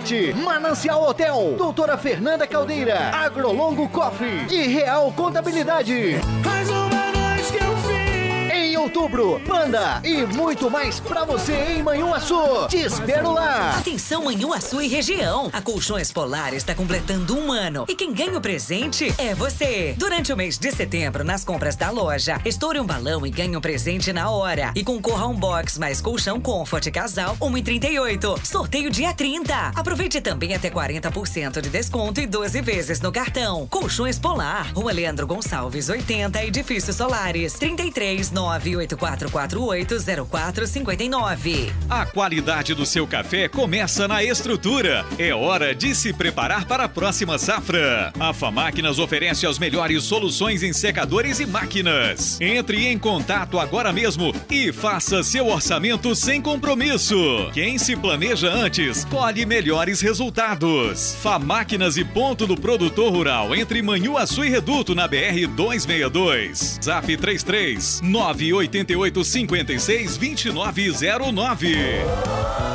Forte, Manancial Hotel, Doutora Fernanda Caldeira, Agrolongo Coffee e Real Contabilidade. Mais uma noite que eu fiz. Em outubro, Panda e muito mais pra você em Manhuaçu. Te espero lá. Atenção Manhuaçu e região. A Colchões Polar está completando 1 ano e quem ganha o presente é você. Durante o mês de setembro, nas compras da loja, estoure um balão e ganhe um presente na hora. E concorra a um box mais colchão Comfort Casal 1,38. Sorteio dia 30. Aproveite também até 40% de desconto e 12 vezes no cartão. Colchões Polar, Rua Leandro Gonçalves, 80, Edifício Solares, 33 98448 0459. A qualidade do seu café começa na estrutura. É hora de se preparar para a próxima safra. A Famáquinas oferece as melhores soluções em secadores e máquinas. Entre em contato agora mesmo e faça seu orçamento sem compromisso. Quem se planeja antes, colhe melhores resultados. Famáquinas e ponto do produtor rural entre Manhuaçu e Reduto na BR 262. Zap 33 988 56 2909.